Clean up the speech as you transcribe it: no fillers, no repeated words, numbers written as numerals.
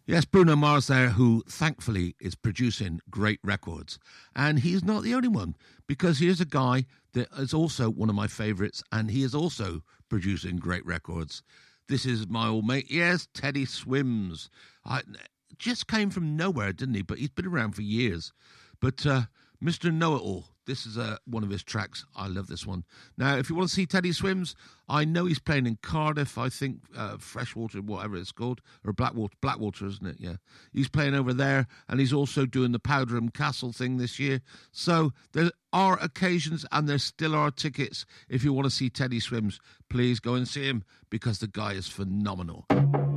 Yes, Bruno Mars there, who thankfully is producing great records. And he's not the only one, because here's a guy that is also one of my favourites, and he is also producing great records. This is my old mate, yes, Teddy Swims. Just came from nowhere, didn't he? But he's been around for years. But Mr. Know-It-All, this is one of his tracks. I love this one. Now, if you want to see Teddy Swims, I know he's playing in Cardiff, I think, Freshwater, whatever it's called, or Blackwater, isn't it? Yeah. He's playing over there, and he's also doing the Powderham Castle thing this year. So there are occasions, and there still are tickets. If you want to see Teddy Swims, please go and see him, because the guy is phenomenal.